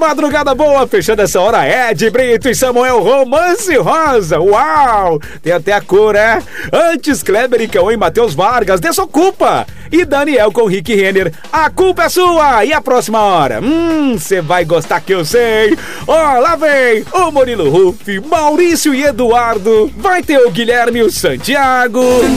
madrugada boa, fechando essa hora, Ed Brito e Samuel Romance Rosa. Uau! Tem até a cor, é? Antes, Kleber e Cauã e Matheus Vargas, Desocupa. E Daniel com Rick Renner, a culpa é sua. E a próxima hora? Você vai gostar que eu sei. Ó, lá vem o Murilo Ruff, Maurício e Eduardo. Vai ter o Guilherme e o Santiago.